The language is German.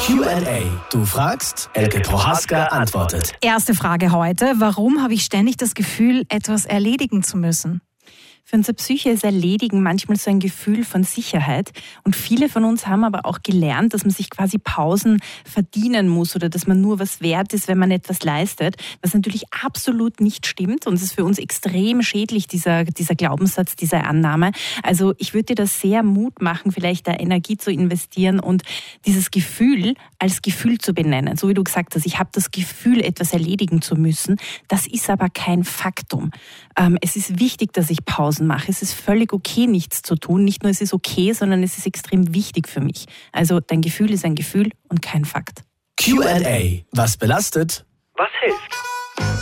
Q&A. Du fragst, Elke Prohaska antwortet. Erste Frage heute. Warum habe ich ständig das Gefühl, etwas erledigen zu müssen? Für unsere Psyche ist Erledigen manchmal so ein Gefühl von Sicherheit. Und viele von uns haben aber auch gelernt, dass man sich quasi Pausen verdienen muss oder dass man nur was wert ist, wenn man etwas leistet, was natürlich absolut nicht stimmt. Und es ist für uns extrem schädlich, dieser Glaubenssatz, diese Annahme. Also ich würde dir das sehr Mut machen, vielleicht da Energie zu investieren und dieses Gefühl als Gefühl zu benennen. So wie du gesagt hast, ich habe das Gefühl, etwas erledigen zu müssen. Das ist aber kein Faktum. Es ist wichtig, dass ich Pausen mache. Es ist völlig okay, nichts zu tun. Nicht nur es ist okay, sondern es ist extrem wichtig für mich. Also dein Gefühl ist ein Gefühl und kein Fakt. Q&A. Was belastet? Was hilft?